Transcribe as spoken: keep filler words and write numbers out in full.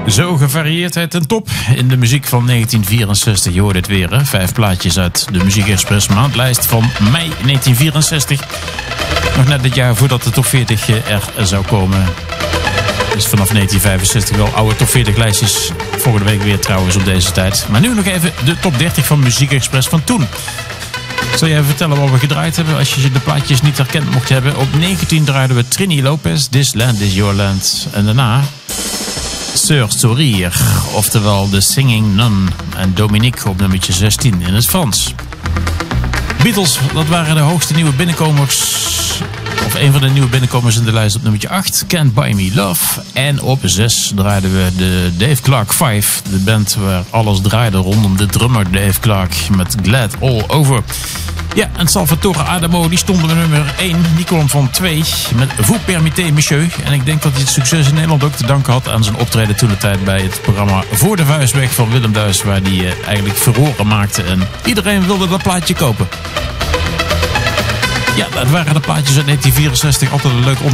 Zo gevarieerdheid en top in de muziek van negentien vierenzestig. Je hoort het weer, hè? Vijf plaatjes uit de Muziek Express maandlijst van mei negentien vierenzestig. Nog net het jaar voordat de top veertig er zou komen. Dus vanaf negentien vijfenzestig wel oude top veertig lijstjes. Volgende week weer trouwens op deze tijd. Maar nu nog even de top dertig van Muziek Express van toen. Zal je even vertellen wat we gedraaid hebben als je de plaatjes niet herkend mocht hebben. Op negentien draaiden we Trini Lopez, This Land Is Your Land. En daarna Sœur Sourire, oftewel The Singing Nun. En Dominique op nummertje zestien in het Frans. Beatles, dat waren de hoogste nieuwe binnenkomers. Of een van de nieuwe binnenkomers in de lijst op nummertje acht. Can't Buy Me Love. En op zes draaiden we de Dave Clark vijf. De band waar alles draaide rondom de drummer Dave Clark. Met Glad All Over. Ja, en Salvatore Adamo, die stond op nummer één. Die kwam van twee met Vous Permettez Monsieur. En ik denk dat hij het succes in Nederland ook te danken had aan zijn optreden toen de tijd bij het programma Voor de Vuistweg van Willem Duis. Waar hij uh, eigenlijk furoren maakte. En iedereen wilde dat plaatje kopen. Ja, dat waren de plaatjes uit negentien vierenzestig. Altijd een leuk onderwerp.